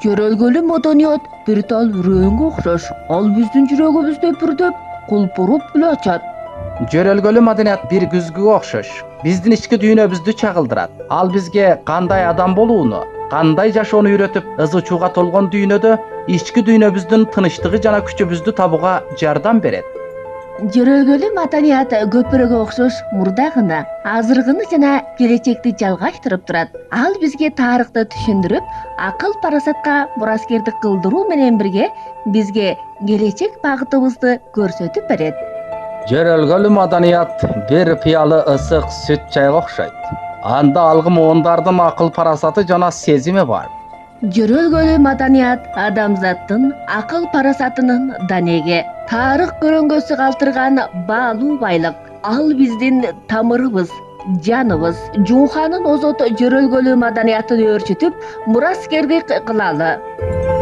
Жөрөлгөлүү маданият бир тал үрөөнгө окшош. Ал биздин жүрөгүбүздө бүрдөп, кулпуруп эле ачат. Жөрөлгөлүү маданият бир күзгүгө окшош. Биздин ички дүйнөбүздү чагылдырат. Ал бизге кандай адам болууну, кандай жашоону үйрөтүп, ыз учууга толгон дүйнөдө ички дүйнөбүздүн тынычтыгы жана күчүбүздү табууга жардам берет. Жөрөлгөлүү маданият көпүрөгө окшош мурда гана, азыркыны жана келечекти жалгаштырып турат. Ал бизге тарыхты түшүндүрүп, акыл парасатка мураскердик кылдыруу менен бирге бизге келечек багытыбызды көрсөтүп берет. Жөрөлгөлүү маданият бир пыялы ысык сүт чайга окшойт. Анда алгы муундардын акыл парасаты жана сезими бар. Жөрөлгөлүү маданият адамзаттын акыл парасатынын данеги, тарых көрөңгөсү калтырган баалуу байлык. Ал биздин тамырыбыз, жаныбыз. Жууханын озот жөрөлгөлүү маданиятын өөрчүтүп, мураскердик кылалы.